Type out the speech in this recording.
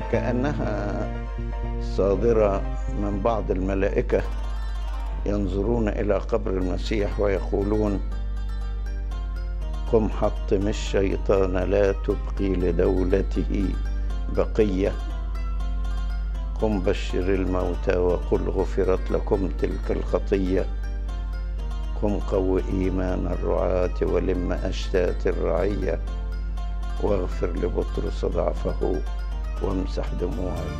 كأنها صادرة من بعض الملائكة ينظرون إلى قبر المسيح ويقولون: قم حطم الشيطان لا تبقي لدولته بقية، قم بشر الموتى وقل غفرت لكم تلك الخطية، قم قو إيمان الرعاة ولم أشتات الرعية، واغفر لبطرس ضعفه وامسح دموعه.